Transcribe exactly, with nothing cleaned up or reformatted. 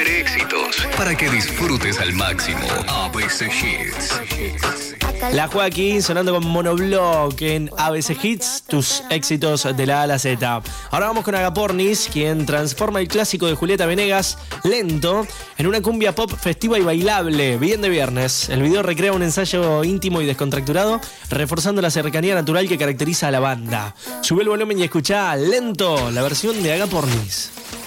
de éxitos para que disfrutes al máximo. A B C Hits. La Joaquín sonando con Monoblock en A B C Hits, tus éxitos de la A a la Z. Ahora vamos con Agapornis, quien transforma el clásico de Julieta Venegas, Lento, en una cumbia pop festiva y bailable, bien de viernes. El video recrea un ensayo íntimo y descontracturado, reforzando la cercanía natural que caracteriza a la banda. Sube el volumen y escuchá Lento, la versión de Agapornis.